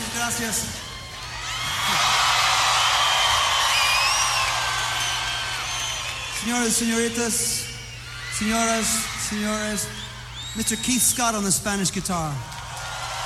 Muchas gracias. Señores, señoritas, señoras, señores, Mr. Keith Scott on the Spanish guitar.